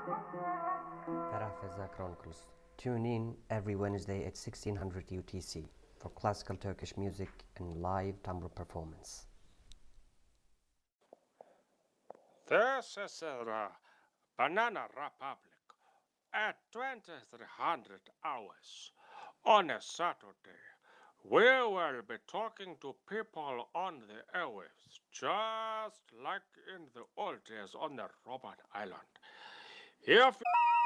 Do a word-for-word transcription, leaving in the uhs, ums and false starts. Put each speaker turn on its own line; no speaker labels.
Ferah Chronicles. Tune in every Wednesday at sixteen hundred U T C for classical Turkish music and live tambur performance.
This is the Banana Republic at twenty-three hundred hours on a Saturday. We will be talking to people on the airwaves, just like in the old days on the Robben Island. If